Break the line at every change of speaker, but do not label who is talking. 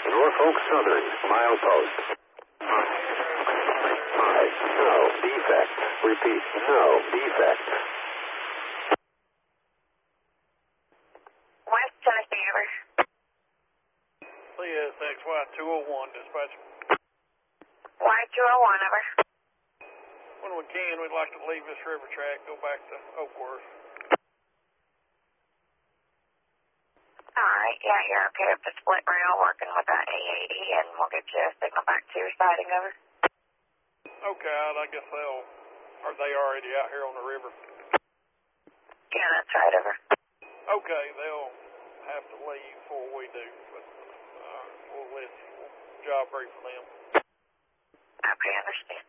Norfolk Southern, milepost. 5, no defect. Repeat, no defect.
West Tennessee, over.
CSXY 201, dispatch.
Y201, over.
When we can, we'd like to leave this river track, go back to Oakworth.
Alright, yeah, you're okay with the split rail working with that A80, and we'll get you a signal back to your siding, over.
Okay, I guess are they already out here on the river?
Yeah, that's right, over.
Okay, they'll have to leave before we do, but we'll job brief for them.
Okay, understand.